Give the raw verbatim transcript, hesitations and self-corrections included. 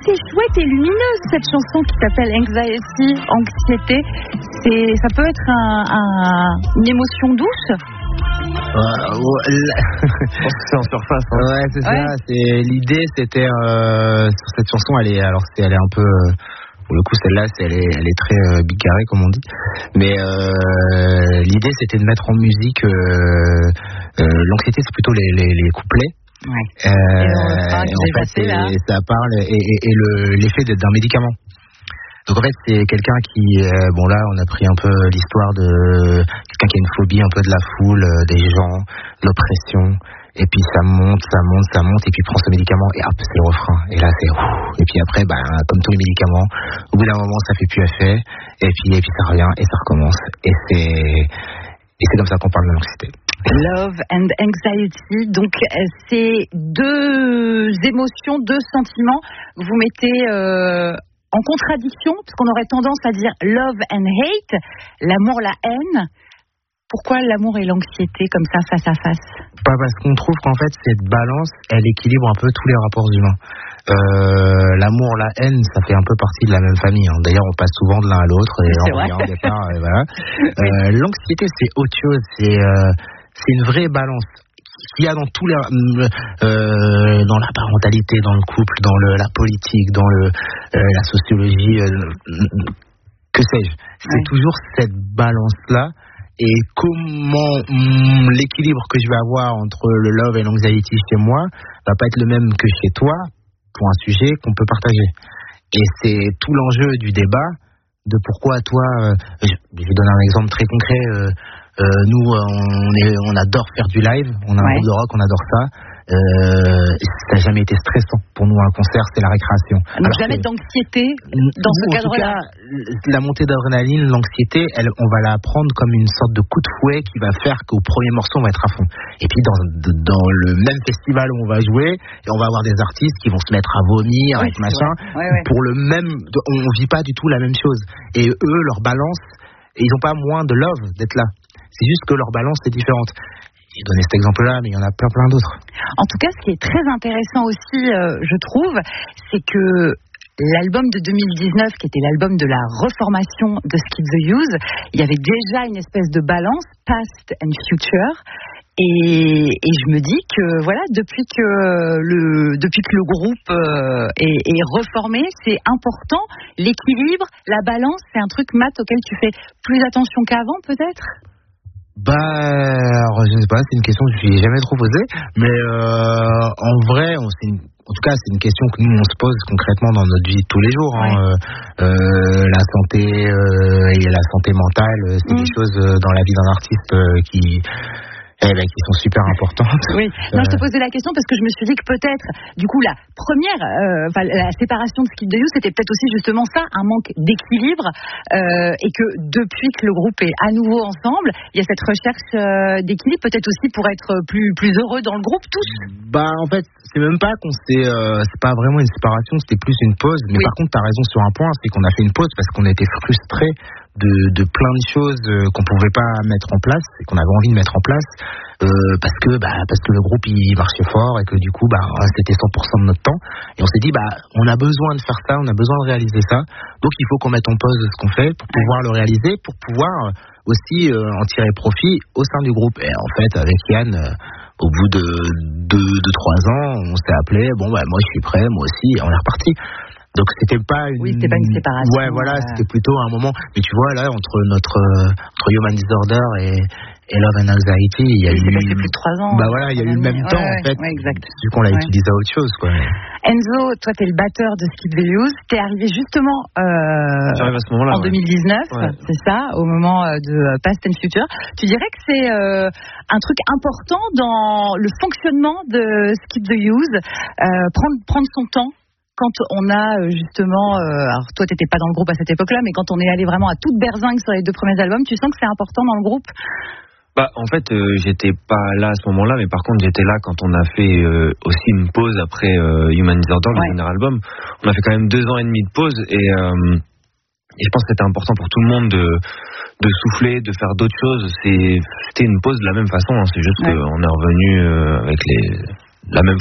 assez chouette et lumineuse cette chanson qui s'appelle Anxiety, anxiété. C'est, ça peut être un, un, une émotion douce. Euh, ouais, c'est en surface. Hein. Ouais, c'est ouais. ça. C'est, l'idée, c'était euh, sur cette chanson, elle est, alors c'est, elle est un peu. Euh, pour le coup, celle-là, c'est, elle, est, elle est très euh, bicarrée, comme on dit. Mais euh, l'idée, c'était de mettre en musique. Euh, euh, l'anxiété, c'est plutôt les, les, les couplets. Ouais. Euh, et, et en fait, passé, là. ça parle et, et, et le, l'effet d'être d'un médicament. Donc en fait, c'est quelqu'un qui, euh, bon là, on a pris un peu l'histoire de quelqu'un qui a une phobie un peu de la foule, euh, des gens, de l'oppression. Et puis ça monte, ça monte, ça monte, et puis il prend ce médicament et hop, c'est le refrain. Et là, c'est ouf. Et puis après, bah, comme tous les médicaments, au bout d'un moment, ça fait plus effet. Et puis, et puis ça revient et ça recommence. Et c'est, et c'est comme ça qu'on parle de l'anxiété. Love and Anxiety, donc c'est deux émotions, deux sentiments. Vous mettez euh, en contradiction, parce qu'on aurait tendance à dire love and hate, l'amour, la haine. Pourquoi l'amour et l'anxiété comme ça, face à face? Pas parce qu'on trouve qu'en fait cette balance, elle équilibre un peu tous les rapports humains. Euh, l'amour, la haine, ça fait un peu partie de la même famille. Hein. D'ailleurs, on passe souvent de l'un à l'autre et c'est on vrai. revient au départ. Et voilà. euh, l'anxiété, c'est autre chose. C'est euh, c'est une vraie balance qu'il y a dans tous les euh, dans la parentalité, dans le couple, dans le, la politique, dans le euh, la sociologie, euh, que sais-je. C'est ouais. toujours cette balance là. Et comment hum, l'équilibre que je vais avoir entre le love et l'anxiety chez moi va pas être le même que chez toi pour un sujet qu'on peut partager. Et c'est tout l'enjeu du débat de pourquoi toi, euh, je, je vais donner un exemple très concret. Euh, euh, nous, on, est, on adore faire du live, on a un ouais. groupe de rock, on adore ça. Euh, ça n'a jamais été stressant pour nous un concert, c'est la récréation. Donc Alors jamais que, d'anxiété dans ce cadre-là. En tout cas, la montée d'adrénaline, l'anxiété, elle, on va la prendre comme une sorte de coup de fouet qui va faire qu'au premier morceau on va être à fond. Et puis dans, dans le même festival où on va jouer, et on va avoir des artistes qui vont se mettre à vomir oui, et machin. Ouais, ouais. Pour le même, on, on vit pas du tout la même chose. Et eux, leur balance, ils n'ont pas moins de love d'être là. C'est juste que leur balance est différente. J'ai donné cet exemple-là, mais il y en a plein, plein d'autres. En tout cas, ce qui est très intéressant aussi, euh, je trouve, c'est que l'album de deux mille dix-neuf, qui était l'album de la reformation de Skip the Use, il y avait déjà une espèce de balance, past and future. Et, et je me dis que voilà, depuis que le depuis que le groupe euh, est, est reformé, c'est important. L'équilibre, la balance, c'est un truc, Matt, auquel tu fais plus attention qu'avant, peut-être? Bah, alors, je sais pas, c'est une question que je ne suis jamais trop posée, mais euh, en vrai, on, c'est une, en tout cas, c'est une question que nous on se pose concrètement dans notre vie de tous les jours. Hein. Ouais. Euh, euh, la santé euh, et la santé mentale, c'est mmh. des choses euh, dans la vie d'un artiste euh, qui Eh ben, qui sont super importantes. Oui. Non, euh... je te posais la question parce que je me suis dit que peut-être, du coup, la première, euh, enfin, la séparation de Skip the Use, c'était peut-être aussi justement ça, un manque d'équilibre, euh, et que depuis que le groupe est à nouveau ensemble, il y a cette recherche euh, d'équilibre, peut-être aussi pour être plus plus heureux dans le groupe tous. Bah, en fait, c'est même pas qu'on s'est, euh, c'est pas vraiment une séparation, c'était plus une pause. Mais oui. Par contre, t'as raison sur un point, c'est qu'on a fait une pause parce qu'on a été frustrés de, de plein de choses euh, qu'on pouvait pas mettre en place et qu'on avait envie de mettre en place euh, parce que bah parce que le groupe il marchait fort et que du coup bah c'était cent pour cent de notre temps et on s'est dit bah on a besoin de faire ça, on a besoin de réaliser ça, donc il faut qu'on mette en pause ce qu'on fait pour pouvoir le réaliser, pour pouvoir aussi euh, en tirer profit au sein du groupe. Et en fait avec Yann euh, au bout de deux de trois ans on s'est appelé, bon bah moi je suis prêt, moi aussi, et on est reparti. Donc c'était pas une... Oui, c'était pas une séparation. Ouais, voilà, euh... c'était plutôt un moment. Mais tu vois, là, entre notre entre Human Disorder et, et Love and Anxiety, il y a oui, eu... c'est passé plus de trois ans. Bah voilà, il y a eu le même ouais, temps, ouais, en fait. Ouais, exact. Du coup, on l'a ouais. utilisé à autre chose, quoi. Enzo, toi, t'es le batteur de Skip the Use. T'es arrivé justement euh, à ce moment-là, en ouais. deux mille dix-neuf, ouais. c'est ça, au moment de Past and Future. Tu dirais que c'est euh, un truc important dans le fonctionnement de Skip the Use, euh, prendre, prendre son temps quand on a justement, euh, alors toi t'étais pas dans le groupe à cette époque-là, mais quand on est allé vraiment à toute berzingue sur les deux premiers albums, tu sens que c'est important dans le groupe? Bah en fait euh, j'étais pas là à ce moment-là, mais par contre j'étais là quand on a fait euh, aussi une pause après euh, Human Disorder, le ouais. dernier album. On a fait quand même deux ans et demi de pause et, euh, et je pense que c'était important pour tout le monde de, de souffler, de faire d'autres choses. C'est, c'était une pause de la même façon, hein. C'est juste ouais. qu'on est revenu euh, avec les, la même